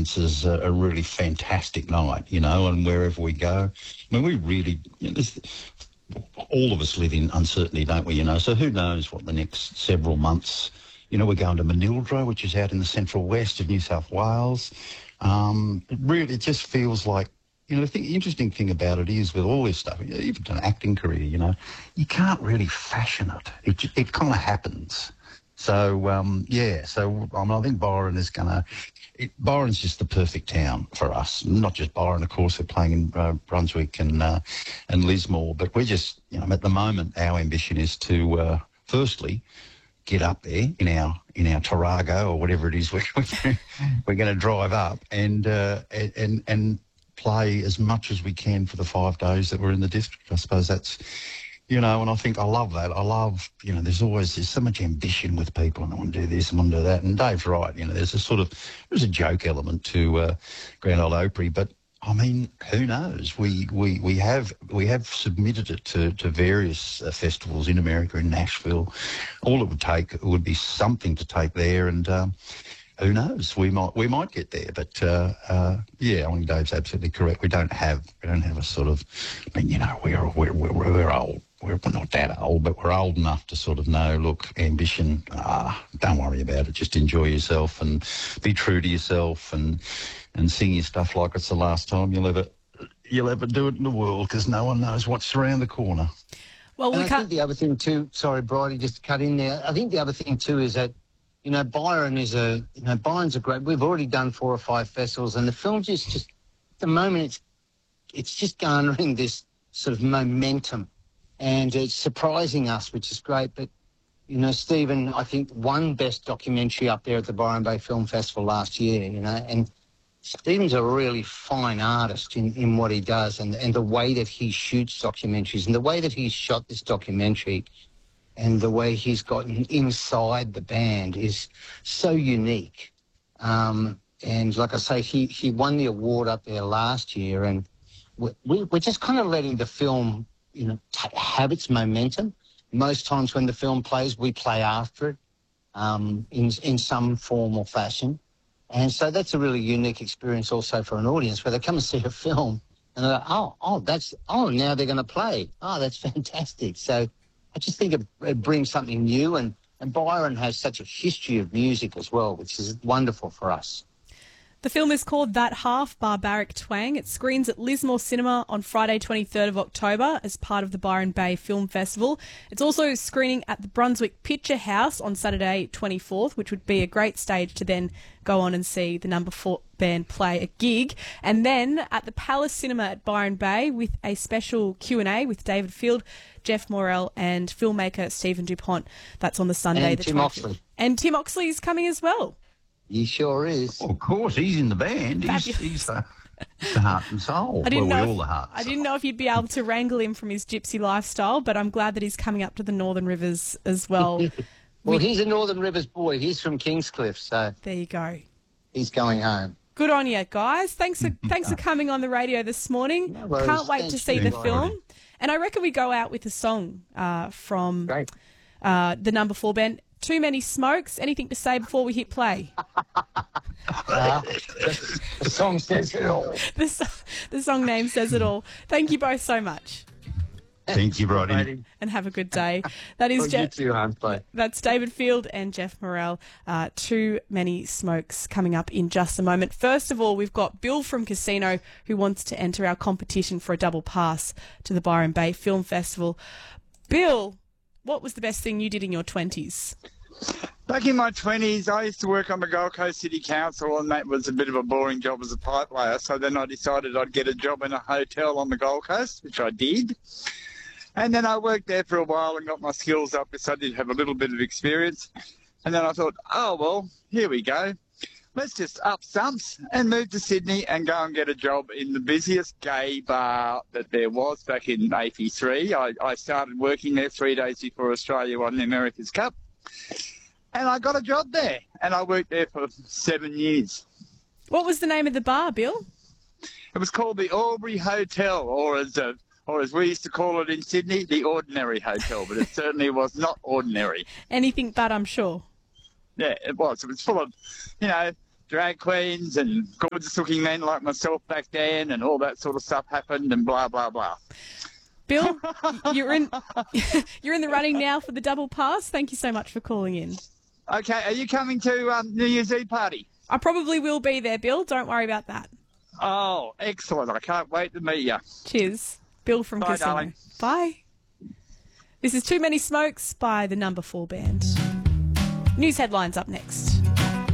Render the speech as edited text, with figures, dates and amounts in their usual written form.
audiences a really fantastic night, you know, and wherever we go. I mean, we really, you know, all of us live in uncertainty, don't we, you know, so who knows what the next several months, you know, we're going to Manildra, which is out in the central west of New South Wales. It just feels like, you know, the interesting thing about it is with all this stuff, even an acting career, you know, you can't really fashion it. It kind of happens. So, I think Byron is Byron's just the perfect town for us. Not just Byron, of course, we're playing in Brunswick and Lismore, but we're just, you know, at the moment, our ambition is to, firstly, get up there in our Tarago or whatever it is we're going to drive up and play as much as we can for the 5 days that we're in the district. I suppose that's, you know, and I think I love that. I love, you know, there's so much ambition with people, and I want to do this, I want to do that. And Dave's right, you know, there's a joke element to Grand Ole Opry, but I mean, who knows? We have submitted it to various festivals in America, in Nashville. All it would be something to take there, and who knows? We might get there, but I think Dave's absolutely correct. We don't have a sort of, I mean, you know, we're old. We're not that old, but we're old enough to sort of know, look, ambition, don't worry about it. Just enjoy yourself and be true to yourself and sing your stuff like it's the last time you'll ever do it in the world, because no one knows what's around the corner. Well, I think the other thing too, sorry, Bridie, just to cut in there. I think the other thing too is that, you know, Byron's a great, we've already done 4 or 5 festivals, and the film's just at the moment, it's just garnering this sort of momentum, and it's surprising us, which is great. But, you know, Stephen, I think, won Best Documentary up there at the Byron Bay Film Festival last year, you know, and Stephen's a really fine artist in what he does, and the way that he shoots documentaries and the way that he's shot this documentary and the way he's gotten inside the band is so unique. And like I say, he won the award up there last year, and we're just kind of letting the film, you know, have its momentum. Most times when the film plays, we play after it in some form or fashion. And so that's a really unique experience also for an audience, where they come and see a film and they're like, now they're going to play. Oh, that's fantastic. So I just think it brings something new, and Byron has such a history of music as well, which is wonderful for us. The film is called That Half Barbaric Twang. It screens at Lismore Cinema on Friday 23rd of October as part of the Byron Bay Film Festival. It's also screening at the Brunswick Picture House on Saturday 24th, which would be a great stage to then go on and see the Number 4 band play a gig. And then at the Palace Cinema at Byron Bay with a special Q&A with David Field, Jeff Morrell and filmmaker Stephen DuPont. That's on the Sunday. And Tim Oxley. And Tim Oxley is coming as well. He sure is. Well, of course, he's in the band. He's the heart and soul. I didn't know if you'd be able to wrangle him from his gypsy lifestyle, but I'm glad that he's coming up to the Northern Rivers as well. Well, he's a Northern Rivers boy. He's from Kingscliff, so there you go. He's going home. Good on you, guys. Thanks for coming on the radio this morning. No worries. Can't wait to see the film. And I reckon we go out with a song from the Number 4 band. Too Many Smokes. Anything to say before we hit play? The song says it all. The song name says it all. Thank you both so much. Thank you, Bridie. And have a good day. That is you too, Hans. Bye. That's David Field and Jeff Morrell. Too Many Smokes coming up in just a moment. First of all, we've got Bill from Casino who wants to enter our competition for a double pass to the Byron Bay Film Festival. Bill, what was the best thing you did in your 20s? Back in my 20s, I used to work on the Gold Coast City Council, and that was a bit of a boring job as a pipe layer. So then I decided I'd get a job in a hotel on the Gold Coast, which I did. And then I worked there for a while and got my skills up because I did have a little bit of experience. And then I thought, oh, well, here we go. Let's just up stumps and move to Sydney and go and get a job in the busiest gay bar that there was back in 83. I started working there 3 days before Australia won the America's Cup. And I got a job there. And I worked there for 7 years. What was the name of the bar, Bill? It was called the Albury Hotel, or as we used to call it in Sydney, the Ordinary Hotel. But it certainly was not ordinary. Anything but, I'm sure. Yeah, it was. It was full of, drag queens and gorgeous-looking men like myself back then, and all that sort of stuff happened, and blah blah blah. Bill, you're in the running now for the double pass. Thank you so much for calling in. Okay, are you coming to New Year's Eve party? I probably will be there, Bill. Don't worry about that. Oh, excellent. I can't wait to meet you. Cheers. Bill from Bye, Casino. darling. Bye. This is Too Many Smokes by the Number 4 Band. News headlines up next.